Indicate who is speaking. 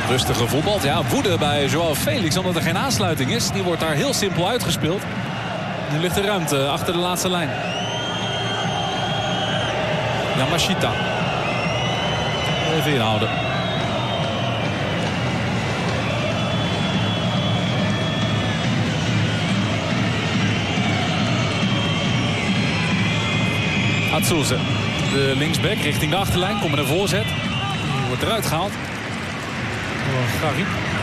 Speaker 1: Rustige voetbal. Ja, woede bij João Felix, omdat er geen aansluiting is. Die wordt daar heel simpel uitgespeeld. Nu ligt er ruimte achter de laatste lijn. Yamashita. Even inhouden. Atsuze, de linksback richting de achterlijn. Komt met een voorzet. Die wordt eruit gehaald door Gari.